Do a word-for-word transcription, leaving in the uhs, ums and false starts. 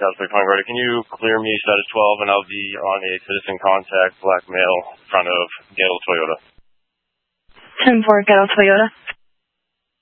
Cosplay Punk Rider. Can you clear me status twelve, and I'll be on a citizen contact black male in front of Ghetto Toyota. ten four Ghetto Toyota.